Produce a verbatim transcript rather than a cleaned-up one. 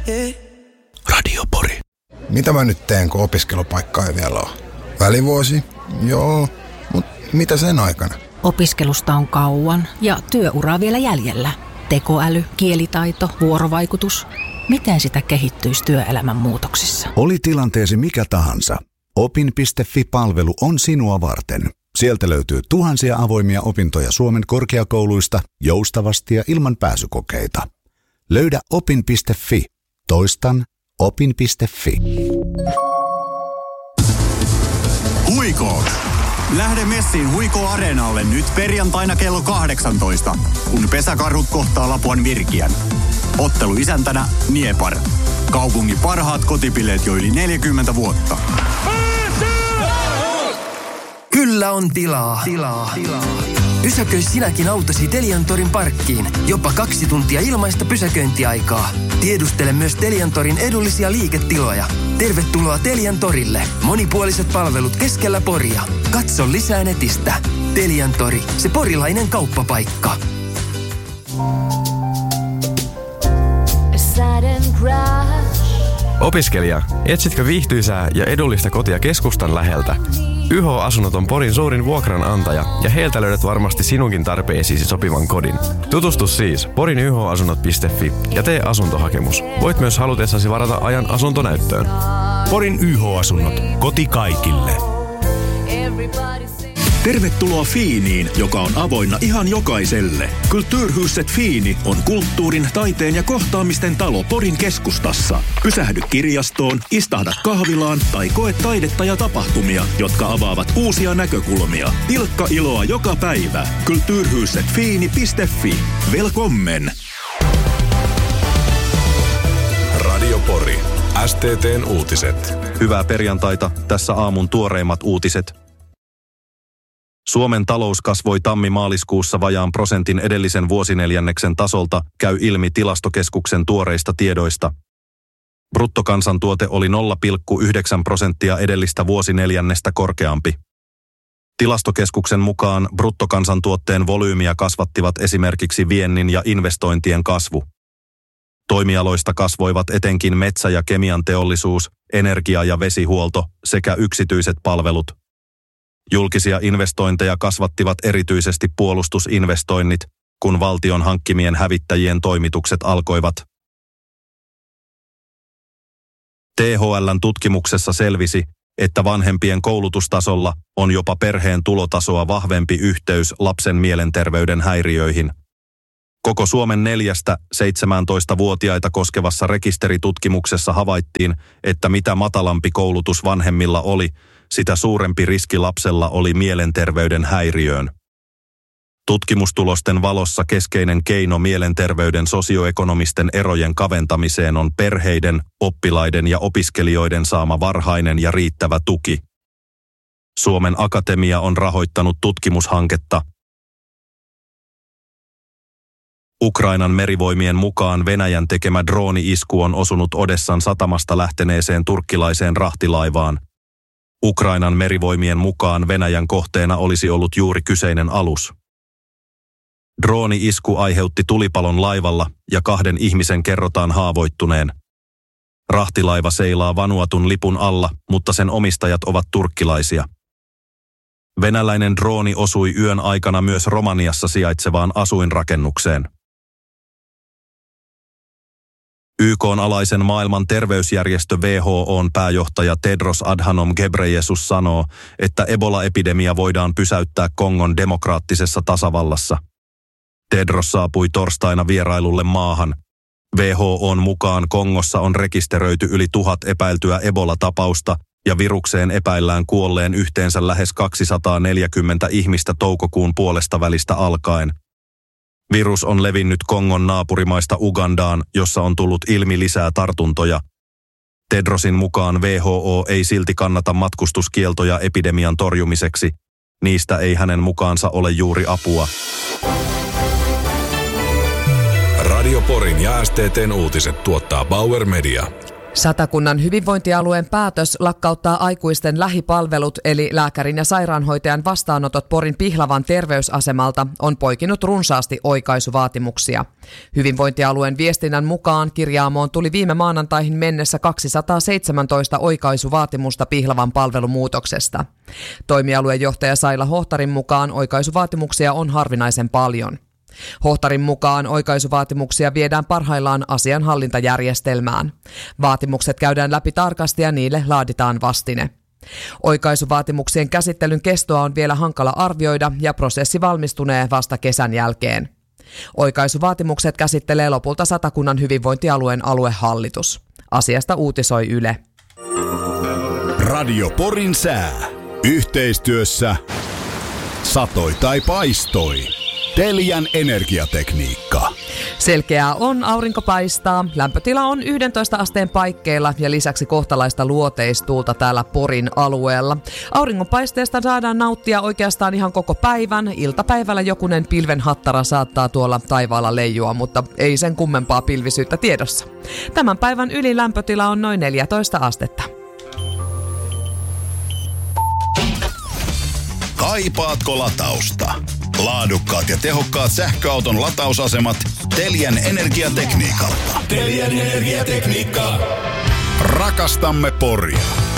Radio Pori. Mitä mä nyt teen, kun opiskelupaikka ei vielä ole? Välivuosi? Joo, mutta mitä sen aikana? Opiskelusta on kauan ja työuraa vielä jäljellä. Tekoäly, kielitaito, vuorovaikutus. Miten sitä kehittyisi työelämän muutoksissa? Oli tilanteesi mikä tahansa. Opin piste fi-palvelu on sinua varten. Sieltä löytyy tuhansia avoimia opintoja Suomen korkeakouluista joustavasti ja ilman pääsykokeita. Löydä opin piste fi. Toistan opin piste fi. Huikoo! Lähde messiin Huikoo Areenalle nyt perjantaina kello kahdeksantoista, kun pesäkarhut kohtaa Lapuan Virkiän. Ottelu isäntänä Niepar. Kaupungin parhaat kotipileet jo yli neljäkymmentä vuotta. Kyllä on tilaa. tilaa. tilaa. Pysäköi sinäkin autosi Teliantorin parkkiin. Jopa kaksi tuntia ilmaista pysäköintiaikaa. Tiedustele myös Teliantorin edullisia liiketiloja. Tervetuloa Teliantorille. Monipuoliset palvelut keskellä Poria. Katso lisää netistä. Teliantori, se porilainen kauppapaikka. Opiskelija, etsitkö viihtyisää ja edullista kotia keskustan läheltä? Y H-asunnot on Porin suurin vuokranantaja ja heiltä löydät varmasti sinunkin tarpeisiisi sopivan kodin. Tutustu siis porin y h asunnot piste fi ja tee asuntohakemus. Voit myös halutessasi varata ajan asuntonäyttöön. Porin Y H-asunnot. Koti kaikille. Tervetuloa Fiiniin, joka on avoinna ihan jokaiselle. Kulturhuset Fiini on kulttuurin, taiteen ja kohtaamisten talo Porin keskustassa. Pysähdy kirjastoon, istahda kahvilaan tai koe taidetta ja tapahtumia, jotka avaavat uusia näkökulmia. Pilkka iloa joka päivä. kulturhuset fiini piste fi. Velkommen! Radio Pori. S T T:n uutiset. Hyvää perjantaita. Tässä aamun tuoreimmat uutiset. Suomen talous kasvoi tammi-maaliskuussa vajaan prosentin edellisen vuosineljänneksen tasolta, käy ilmi Tilastokeskuksen tuoreista tiedoista. Bruttokansantuote oli nolla pilkku yhdeksän prosenttia edellistä vuosineljännestä korkeampi. Tilastokeskuksen mukaan bruttokansantuotteen volyymiä kasvattivat esimerkiksi viennin ja investointien kasvu. Toimialoista kasvoivat etenkin metsä- ja kemian teollisuus, energia- ja vesihuolto sekä yksityiset palvelut. Julkisia investointeja kasvattivat erityisesti puolustusinvestoinnit, kun valtion hankkimien hävittäjien toimitukset alkoivat. T H L:n tutkimuksessa selvisi, että vanhempien koulutustasolla on jopa perheen tulotasoa vahvempi yhteys lapsen mielenterveyden häiriöihin. Koko Suomen neljästä seitsemääntoistavuotiaita koskevassa rekisteritutkimuksessa havaittiin, että mitä matalampi koulutus vanhemmilla oli, sitä suurempi riski lapsella oli mielenterveyden häiriöön. Tutkimustulosten valossa keskeinen keino mielenterveyden sosioekonomisten erojen kaventamiseen on perheiden, oppilaiden ja opiskelijoiden saama varhainen ja riittävä tuki. Suomen Akatemia on rahoittanut tutkimushanketta. Ukrainan merivoimien mukaan Venäjän tekemä drooni-isku on osunut Odessan satamasta lähteneeseen turkkilaiseen rahtilaivaan. Ukrainan merivoimien mukaan Venäjän kohteena olisi ollut juuri kyseinen alus. Drooni-isku aiheutti tulipalon laivalla ja kahden ihmisen kerrotaan haavoittuneen. Rahtilaiva seilaa Vanuatun lipun alla, mutta sen omistajat ovat turkkilaisia. Venäläinen drooni osui yön aikana myös Romaniassa sijaitsevaan asuinrakennukseen. Y K:n alaisen maailman terveysjärjestö W H O:n pääjohtaja Tedros Adhanom Ghebreyesus sanoo, että Ebola-epidemia voidaan pysäyttää Kongon demokraattisessa tasavallassa. Tedros saapui torstaina vierailulle maahan. W H O:n mukaan Kongossa on rekisteröity yli tuhat epäiltyä Ebola-tapausta ja virukseen epäillään kuolleen yhteensä lähes kaksisataaneljäkymmentä ihmistä toukokuun puolesta välistä alkaen. Virus on levinnyt Kongon naapurimaista Ugandaan, jossa on tullut ilmi lisää tartuntoja. Tedrosin mukaan W H O ei silti kannata matkustuskieltoja epidemian torjumiseksi. Niistä ei hänen mukaansa ole juuri apua. Radio Porin ja S T T:n uutiset tuottaa Bauer Media. Satakunnan hyvinvointialueen päätös lakkauttaa aikuisten lähipalvelut eli lääkärin ja sairaanhoitajan vastaanotot Porin Pihlavan terveysasemalta on poikinut runsaasti oikaisuvaatimuksia. Hyvinvointialueen viestinnän mukaan kirjaamoon tuli viime maanantaihin mennessä kaksisataaseitsemäntoista oikaisuvaatimusta Pihlavan palvelumuutoksesta. Toimialueen johtaja Saila Hohtarin mukaan oikaisuvaatimuksia on harvinaisen paljon. Hohtarin mukaan oikaisuvaatimuksia viedään parhaillaan asianhallintajärjestelmään. Vaatimukset käydään läpi tarkasti ja niille laaditaan vastine. Oikaisuvaatimuksien käsittelyn kestoa on vielä hankala arvioida ja prosessi valmistunee vasta kesän jälkeen. Oikaisuvaatimukset käsittelee lopulta Satakunnan hyvinvointialueen aluehallitus. Asiasta uutisoi Yle. Radio Porin sää. Yhteistyössä satoi tai paistoi. Telian energiatekniikka. Selkeää on, aurinko paistaa, lämpötila on yksitoista asteen paikkeilla ja lisäksi kohtalaista luoteistuulta täällä Porin alueella. Auringonpaisteesta saadaan nauttia oikeastaan ihan koko päivän. Iltapäivällä jokunen pilvenhattara saattaa tuolla taivaalla leijua, mutta ei sen kummempaa pilvisyyttä tiedossa. Tämän päivän ylilämpötila on noin neljätoista astetta. Kaipaatko latausta? Laadukkaat ja tehokkaat sähköauton latausasemat Telian energiatekniikalta. Telian energiatekniikka. Rakastamme Poria.